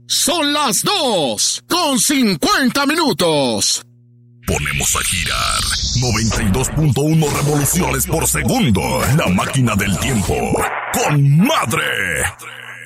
Son las 2:50. Ponemos a girar 92.1 revoluciones por segundo. La máquina del tiempo. ¡Con madre!